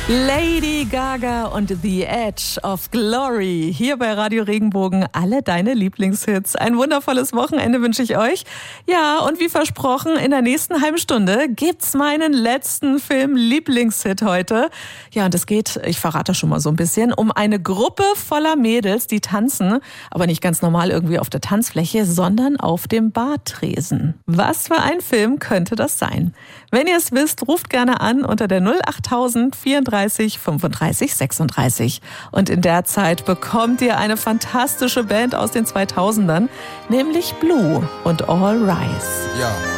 Lady Gaga und The Edge of Glory. Hier bei Radio Regenbogen alle deine Lieblingshits. Ein wundervolles Wochenende wünsche ich euch. Ja, und wie versprochen, in der nächsten halben Stunde gibt's meinen letzten Film-Lieblingshit heute. Ja, und es geht, ich verrate schon mal so ein bisschen, um eine Gruppe voller Mädels, die tanzen, aber nicht ganz normal irgendwie auf der Tanzfläche, sondern auf dem Bartresen. Was für ein Film könnte das sein? Wenn ihr es wisst, ruft gerne an unter der 08000 34 35 36. Und in der Zeit bekommt ihr eine fantastische Band aus den 2000ern, nämlich Blue und All Rise. Ja.